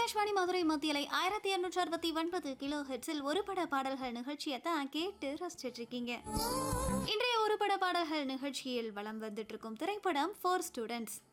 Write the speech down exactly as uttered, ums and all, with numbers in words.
ஆகாஷ்வாணி மதுரை மத்தியலை ஆயிரத்தி இருநூற்றி அறுபத்தி ஒன்பது கிலோ ஹெட்ஸில் ஒரு பட பாடல்கள் நிகழ்ச்சியை தான் கேட்டு ரசிச்சிட்டு இருக்கீங்க. இன்றைய ஒரு பட பாடல்கள் நிகழ்ச்சியில் வலம் வந்துட்டு இருக்கும் திரைப்படம் ஃபோர் ஸ்டூடெண்ட்ஸ்.